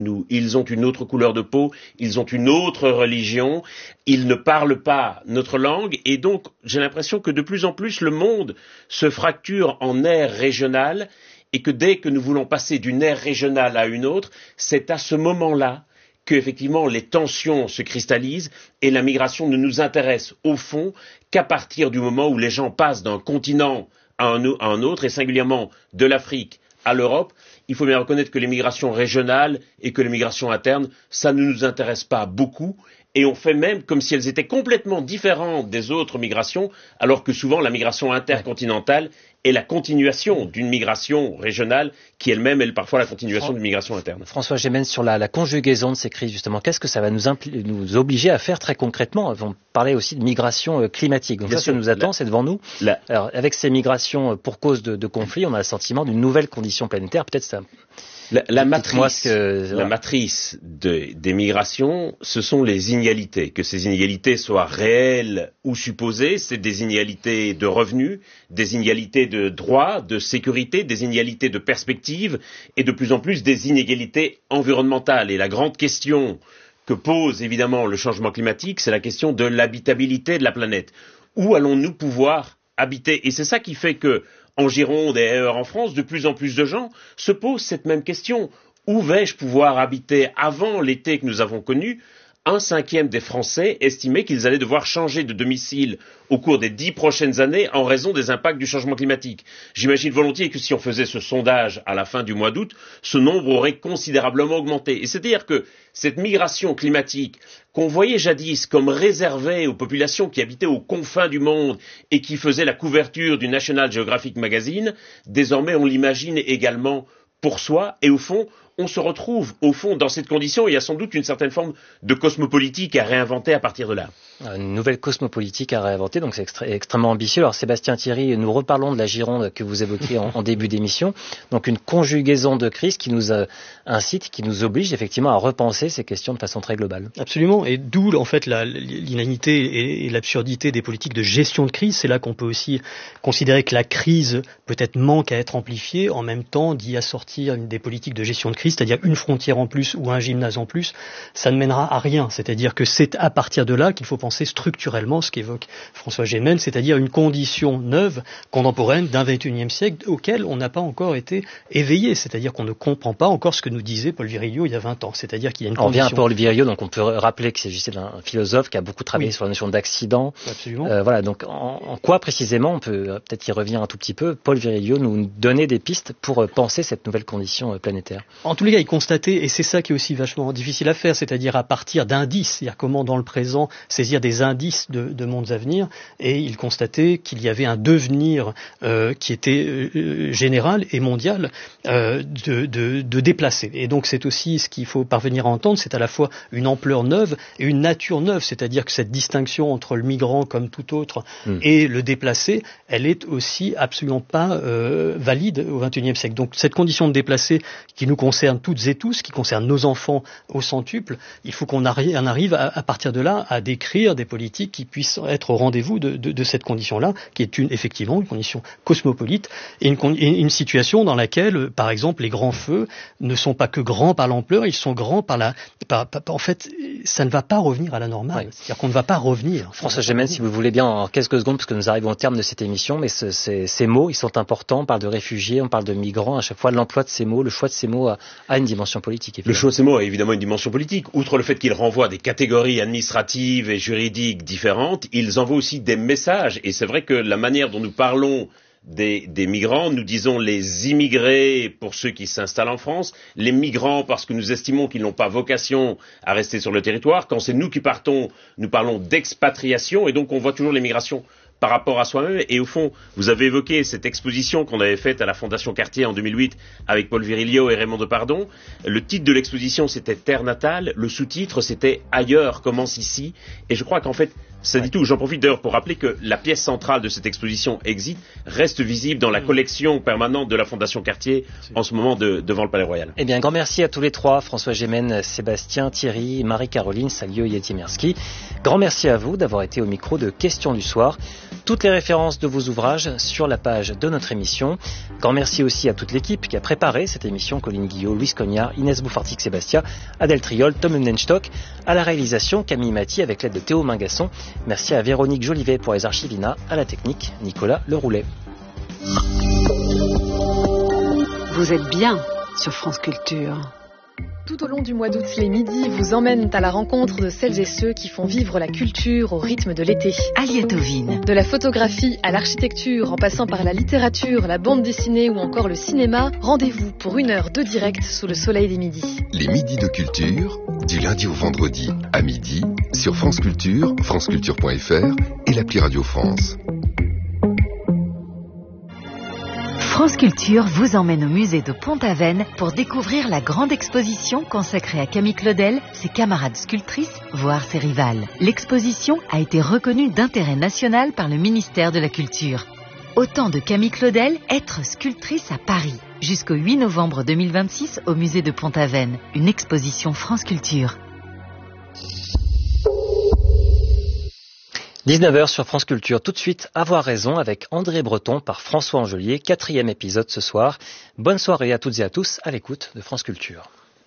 nous. Ils ont une autre couleur de peau, ils ont une autre religion, ils ne parlent pas notre langue et donc j'ai l'impression que de plus en plus le monde se fracture en aires régionales et que dès que nous voulons passer d'une aire régionale à une autre, c'est à ce moment-là que effectivement les tensions se cristallisent et la migration ne nous intéresse au fond qu'à partir du moment où les gens passent d'un continent à un autre et singulièrement de l'Afrique à l'Europe. Il faut bien reconnaître que les migrations régionales et que les migrations internes, ça ne nous intéresse pas beaucoup et on fait même comme si elles étaient complètement différentes des autres migrations, alors que souvent la migration intercontinentale est la continuation d'une migration régionale qui elle-même est parfois la continuation d'une migration interne. François Gémen, sur la conjugaison de ces crises, justement, qu'est-ce que ça va nous obliger à faire très concrètement? On parlait aussi de migration climatique. Donc ce qui nous attend, c'est devant nous. Alors, avec ces migrations pour cause de conflits, on a le sentiment d'une nouvelle condition planétaire. Peut-être ça. La matrice des migrations, ce sont les inégalités. Que ces inégalités soient réelles ou supposées, c'est des inégalités de revenus, des inégalités de droits, de sécurité, des inégalités de perspectives et de plus en plus des inégalités environnementales. Et la grande question que pose évidemment le changement climatique, c'est la question de l'habitabilité de la planète. Où allons-nous pouvoir habiter? Et c'est ça qui fait que en Gironde et ailleurs en France, de plus en plus de gens se posent cette même question. Où vais-je pouvoir habiter? Avant l'été que nous avons connu, 1/5 des Français estimaient qu'ils allaient devoir changer de domicile au cours des 10 prochaines années en raison des impacts du changement climatique. J'imagine volontiers que si on faisait ce sondage à la fin du mois d'août, ce nombre aurait considérablement augmenté. Et c'est-à-dire que cette migration climatique qu'on voyait jadis comme réservée aux populations qui habitaient aux confins du monde et qui faisaient la couverture du National Geographic Magazine, désormais on l'imagine également pour soi et au fond, on se retrouve au fond dans cette condition et il y a sans doute une certaine forme de cosmopolitique à réinventer à partir de là. Une nouvelle cosmopolitique à réinventer, donc c'est extrêmement ambitieux. Alors Sébastien Thierry, nous reparlons de la Gironde que vous évoquiez en début d'émission. Donc une conjugaison de crises qui nous incite, qui nous oblige effectivement à repenser ces questions de façon très globale. Absolument, et d'où en fait l'inanité et l'absurdité des politiques de gestion de crise. C'est là qu'on peut aussi considérer que la crise peut-être manque à être amplifiée, en même temps d'y assortir des politiques de gestion de crise, c'est-à-dire une frontière en plus ou un gymnase en plus, ça ne mènera à rien. C'est-à-dire que c'est à partir de là qu'il faut penser structurellement ce qu'évoque François Gémen, c'est-à-dire une condition neuve, contemporaine d'un XXIe siècle auquel on n'a pas encore été éveillé, c'est-à-dire qu'on ne comprend pas encore ce que nous disait Paul Virilio il y a 20 ans, c'est-à-dire qu'il y a une condition... On revient à Paul Virilio, donc on peut rappeler qu'il s'agissait d'un philosophe qui a beaucoup travaillé sur la notion d'accident. Absolument. Voilà, donc en quoi précisément, on peut peut-être y revenir un tout petit peu, Paul Virilio nous donnait des pistes pour penser cette nouvelle condition planétaire. En tous les cas, il constatait, et c'est ça qui est aussi vachement difficile à faire, c'est-à-dire à partir d'indices, c'est-à-dire comment dans le présent saisir des indices de mondes à venir, et il constatait qu'il y avait un devenir qui était général et mondial de déplacer. Et donc c'est aussi ce qu'il faut parvenir à entendre, c'est à la fois une ampleur neuve et une nature neuve, c'est-à-dire que cette distinction entre le migrant comme tout autre et le déplacé, elle est aussi absolument pas valide au XXIe siècle. Donc cette condition de déplacé qui nous concerne toutes et tous, qui concerne nos enfants au centuple, il faut qu'on arrive à partir de là à décrire des politiques qui puissent être au rendez-vous de cette condition-là, qui est effectivement une condition cosmopolite et une situation dans laquelle, par exemple, les grands feux ne sont pas que grands par l'ampleur, ils sont grands en fait, ça ne va pas revenir à la normale. Ouais. C'est-à-dire qu'on ne va pas revenir. François Gémen, si vous voulez bien, en quelques secondes, parce que nous arrivons au terme de cette émission, mais ces mots, ils sont importants. On parle de réfugiés, on parle de migrants. À chaque fois, l'emploi de ces mots, le choix de ces mots a une dimension politique. Évidemment. Le choix de ces mots a évidemment une dimension politique. Outre le fait qu'ils renvoient à des catégories administratives et juridiques différentes, ils envoient aussi des messages. Et c'est vrai que la manière dont nous parlons des migrants, nous disons les immigrés pour ceux qui s'installent en France, les migrants parce que nous estimons qu'ils n'ont pas vocation à rester sur le territoire. Quand c'est nous qui partons, nous parlons d'expatriation et donc on voit toujours les migrations par rapport à soi-même. Et au fond, vous avez évoqué cette exposition qu'on avait faite à la Fondation Cartier en 2008 avec Paul Virilio et Raymond Depardon. Le titre de l'exposition, c'était Terre natale. Le sous-titre, c'était Ailleurs commence ici. Et je crois qu'en fait, ça dit tout. J'en profite d'ailleurs pour rappeler que la pièce centrale de cette exposition Exit reste visible dans la collection permanente de la Fondation Cartier en ce moment devant le Palais Royal. Eh bien, grand merci à tous les trois, François Gémen, Sébastien Thierry, Marie-Caroline Salieu-Yetimirski. Grand merci à vous d'avoir été au micro de Questions du soir. Toutes les références de vos ouvrages sur la page de notre émission. Grand merci aussi à toute l'équipe qui a préparé cette émission, Colline Guillot, Louis Cognard, Inès Boufartic-Sébastia, Adèle Triol, Tom Hunenstock, à la réalisation Camille Maty avec l'aide de Théo Mingasson. Merci à Véronique Jolivet pour les archivina, à la technique Nicolas Leroulet. Vous êtes bien sur France Culture. Tout au long du mois d'août, les midis vous emmènent à la rencontre de celles et ceux qui font vivre la culture au rythme de l'été. Aliette Ovine. De la photographie à l'architecture, en passant par la littérature, la bande dessinée ou encore le cinéma, rendez-vous pour 1 heure de direct sous le soleil des midis. Les midis de culture, du lundi au vendredi à midi, sur France Culture, franceculture.fr et l'appli Radio France. France Culture vous emmène au musée de Pont-Aven pour découvrir la grande exposition consacrée à Camille Claudel, ses camarades sculptrices, voire ses rivales. L'exposition a été reconnue d'intérêt national par le ministère de la Culture. Autant de Camille Claudel, être sculptrice à Paris. Jusqu'au 8 novembre 2026 au musée de Pont-Aven. Une exposition France Culture. 19h sur France Culture, tout de suite, Avoir raison avec André Breton par François Angelier, 4e épisode ce soir. Bonne soirée à toutes et à tous à l'écoute de France Culture.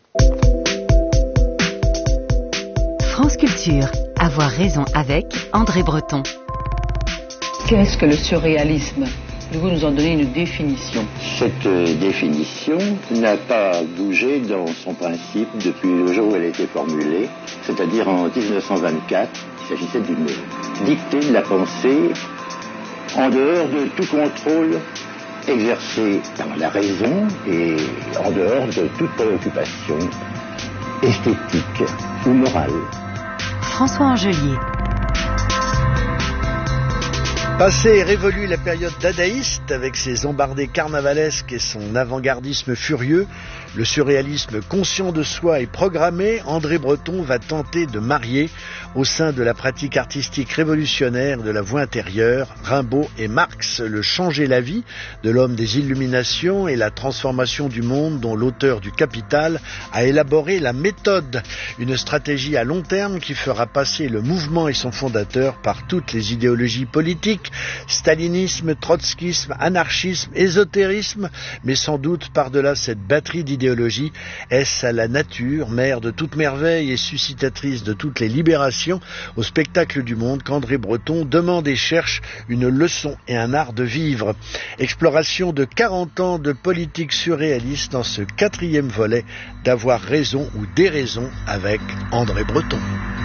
France Culture, Avoir raison avec André Breton. Qu'est-ce que le surréalisme ? Vous nous en donnez une définition. Cette définition n'a pas bougé dans son principe depuis le jour où elle a été formulée, c'est-à-dire en 1924. Il s'agissait d'une dictée de la pensée en dehors de tout contrôle exercé par la raison et en dehors de toute préoccupation esthétique ou morale. François Angelier. Passée et révolue la période dadaïste avec ses embardées carnavalesques et son avant-gardisme furieux, le surréalisme conscient de soi et programmé, André Breton va tenter de marier au sein de la pratique artistique révolutionnaire de la voie intérieure, Rimbaud et Marx, le changer la vie de l'homme des Illuminations et la transformation du monde dont l'auteur du Capital a élaboré la méthode, une stratégie à long terme qui fera passer le mouvement et son fondateur par toutes les idéologies politiques, stalinisme, trotskisme, anarchisme, ésotérisme, mais sans doute par-delà cette batterie d'idéologies, est-ce à la nature, mère de toute merveille et suscitatrice de toutes les libérations, au spectacle du monde qu'André Breton demande et cherche une leçon et un art de vivre. Exploration de 40 ans de politique surréaliste dans ce 4e volet d'Avoir raison ou déraison avec André Breton.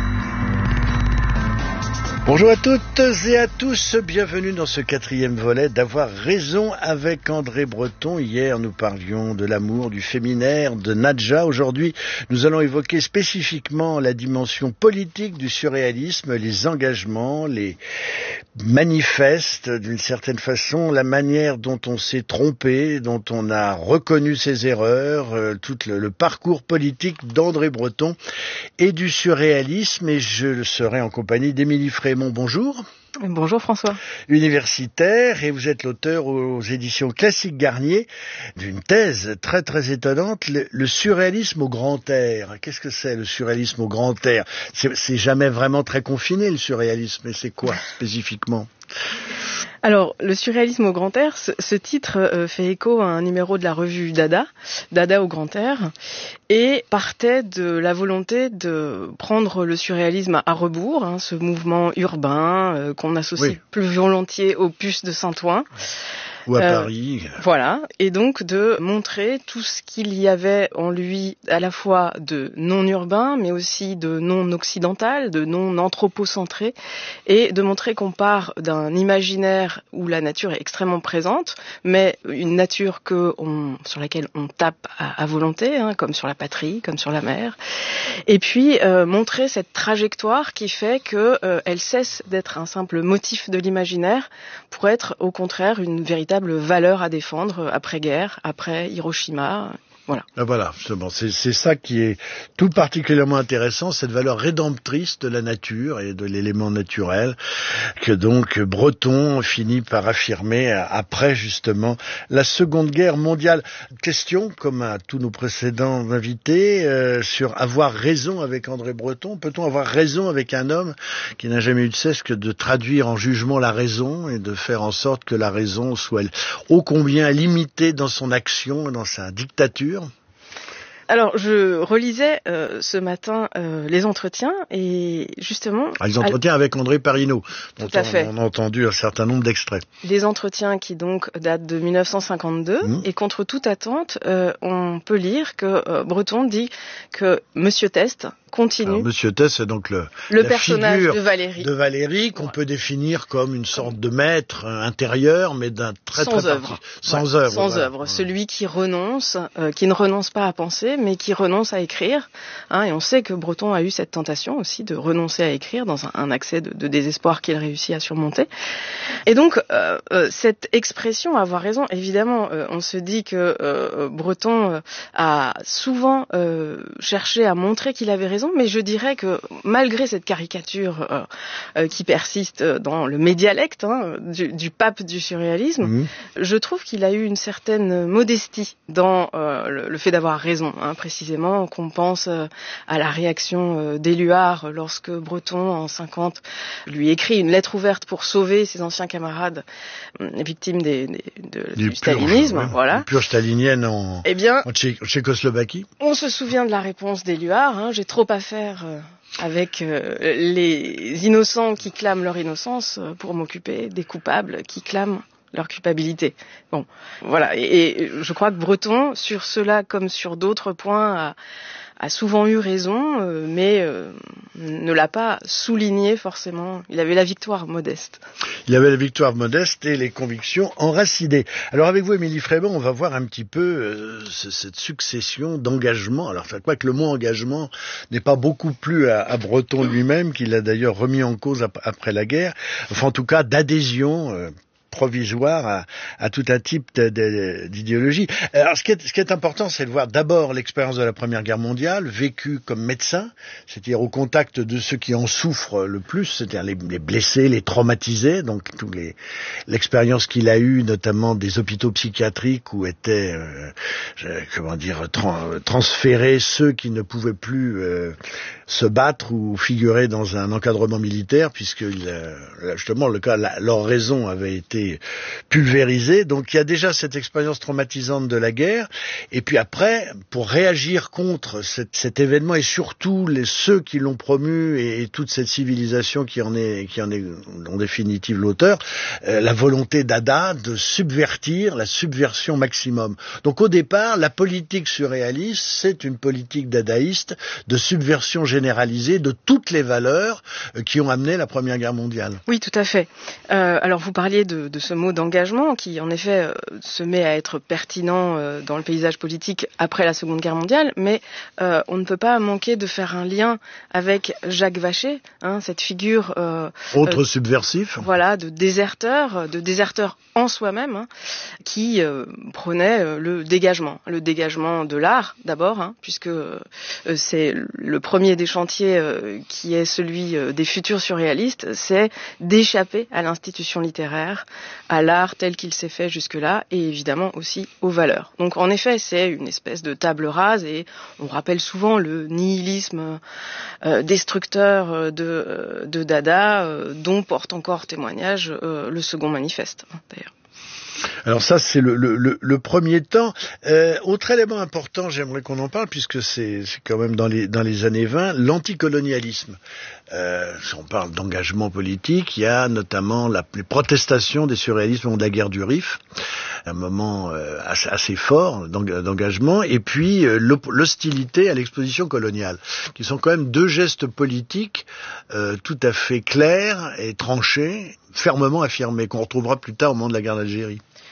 Bonjour à toutes et à tous, bienvenue dans ce 4e volet d'Avoir raison avec André Breton. Hier, nous parlions de l'amour, du féminaire, de Nadja. Aujourd'hui, nous allons évoquer spécifiquement la dimension politique du surréalisme, les engagements, les manifestes, d'une certaine façon, la manière dont on s'est trompé, dont on a reconnu ses erreurs, tout le parcours politique d'André Breton et du surréalisme. Et je serai en compagnie d'Émilie Frémont. Bonjour. Bonjour François. Universitaire, et vous êtes l'auteur aux éditions Classique Garnier d'une thèse très très étonnante, le surréalisme au grand air. Qu'est-ce que c'est le surréalisme au grand air ? C'est jamais vraiment très confiné le surréalisme, mais c'est quoi spécifiquement ? Alors, le surréalisme au grand air, ce titre fait écho à un numéro de la revue Dada au grand air, et partait de la volonté de prendre le surréalisme à rebours, ce mouvement urbain qu'on associe plus volontiers aux puces de Saint-Ouen. Ou à Paris. Voilà, et donc de montrer tout ce qu'il y avait en lui à la fois de non-urbain, mais aussi de non-occidental, de non-anthropocentré, et de montrer qu'on part d'un imaginaire où la nature est extrêmement présente, mais une nature sur laquelle on tape à volonté, comme sur la patrie, comme sur la mer, et puis montrer cette trajectoire qui fait qu'elle cesse d'être un simple motif de l'imaginaire pour être au contraire une véritable valeur à défendre après-guerre, après Hiroshima, Voilà. Voilà, justement, c'est ça qui est tout particulièrement intéressant, cette valeur rédemptrice de la nature et de l'élément naturel, que donc Breton finit par affirmer après justement la Seconde Guerre mondiale. Question, comme à tous nos précédents invités, sur avoir raison avec André Breton. Peut-on avoir raison avec un homme qui n'a jamais eu de cesse que de traduire en jugement la raison et de faire en sorte que la raison soit ô combien limitée dans son action et dans sa dictature? Alors, je relisais ce matin les entretiens et justement... les entretiens avec André Parinaud, dont on a entendu un certain nombre d'extraits. Les entretiens qui donc datent de 1952 et contre toute attente, on peut lire que Breton dit que Monsieur Teste continue... Alors, Monsieur Teste, c'est donc le personnage de Valéry qu'on peut définir comme une sorte de maître intérieur, mais d'un sans œuvre. Sans œuvre. Sans œuvre. Celui qui renonce, qui ne renonce pas à penser, mais qui renonce à écrire. Et on sait que Breton a eu cette tentation aussi de renoncer à écrire dans un accès de désespoir qu'il réussit à surmonter. Et donc, cette expression, avoir raison, évidemment, on se dit que Breton a souvent cherché à montrer qu'il avait raison, mais je dirais que malgré cette caricature qui persiste dans le médialecte du pape du surréalisme, je trouve qu'il a eu une certaine modestie dans le fait d'avoir raison, précisément, qu'on pense à la réaction d'Éluard lorsque Breton, en 50, lui écrit une lettre ouverte pour sauver ses anciens camarades victimes du stalinisme. Une purge stalinienne en Tchécoslovaquie. On se souvient de la réponse d'Éluard, j'ai trop à faire avec les innocents qui clament leur innocence pour m'occuper des coupables qui clament leur culpabilité. Bon, voilà. Et je crois que Breton, sur cela comme sur d'autres points, a souvent eu raison, mais ne l'a pas souligné forcément. Il avait la victoire modeste. Il avait la victoire modeste et les convictions enracinées. Alors avec vous, Émilie Frébon, on va voir un petit peu cette succession d'engagements. Alors je crois que le mot engagement n'est pas beaucoup plu à Breton lui-même, qu'il a d'ailleurs remis en cause après la guerre. Enfin en tout cas d'adhésion provisoire à tout un type d'idéologie. Alors, ce qui est important, c'est de voir d'abord l'expérience de la Première Guerre mondiale, vécue comme médecin, c'est-à-dire au contact de ceux qui en souffrent le plus, c'est-à-dire les blessés, les traumatisés, donc l'expérience qu'il a eue, notamment des hôpitaux psychiatriques où étaient, transférés ceux qui ne pouvaient plus se battre ou figurer dans un encadrement militaire, puisque justement leur raison avait été pulvérisée. Donc il y a déjà cette expérience traumatisante de la guerre, et puis après, pour réagir contre cet événement, et surtout ceux qui l'ont promu et toute cette civilisation qui en est en définitive l'auteur, la volonté d'Adda de subvertir la subversion maximum. Donc au départ, la politique surréaliste, c'est une politique dadaïste de subversion généralisée de toutes les valeurs qui ont amené la Première Guerre mondiale. Oui, tout à fait. Alors vous parliez de ce mot d'engagement qui en effet se met à être pertinent dans le paysage politique après la Seconde Guerre mondiale, mais on ne peut pas manquer de faire un lien avec Jacques Vacher, cette figure autre subversif, voilà, de déserteur en soi-même, qui prônait le dégagement de l'art d'abord, puisque c'est le premier des chantiers qui est celui des futurs surréalistes, c'est d'échapper à l'institution littéraire, à l'art tel qu'il s'est fait jusque-là, et évidemment aussi aux valeurs. Donc en effet, c'est une espèce de table rase, et on rappelle souvent le nihilisme destructeur de Dada, dont porte encore témoignage le second manifeste, d'ailleurs. Alors ça, c'est le premier temps. Autre élément important, j'aimerais qu'on en parle, puisque c'est quand même dans les années 20, l'anticolonialisme. Si on parle d'engagement politique, il y a notamment les protestations des surréalistes au moment de la guerre du Rif, un moment assez fort d'engagement, et puis l'hostilité à l'exposition coloniale, qui sont quand même deux gestes politiques tout à fait clairs et tranchés, fermement affirmés, qu'on retrouvera plus tard au moment de la guerre d'Algérie.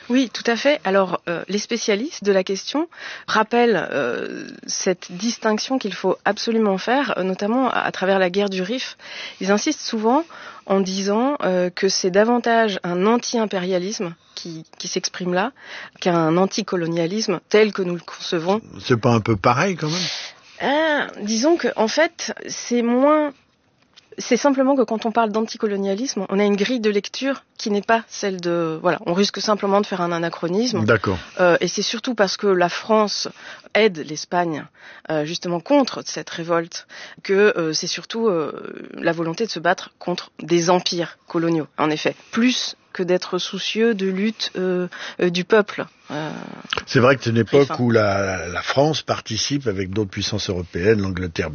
Oui, tout à fait. Alors, les spécialistes de la question rappellent cette distinction qu'il faut absolument faire, notamment à travers la guerre du Rif. Ils insistent souvent en disant que c'est davantage un anti-impérialisme qui s'exprime là qu'un anticolonialisme tel que nous le concevons. C'est pas un peu pareil quand même ? Disons que en fait, c'est simplement que quand on parle d'anticolonialisme, on a une grille de lecture qui n'est pas celle de... Voilà, on risque simplement de faire un anachronisme. D'accord. Et c'est surtout parce que la France aide l'Espagne justement contre cette révolte que c'est surtout la volonté de se battre contre des empires coloniaux, en effet. Plus que d'être soucieux de lutte du peuple. C'est vrai que c'est une époque où la France participe avec d'autres puissances européennes, l'Angleterre,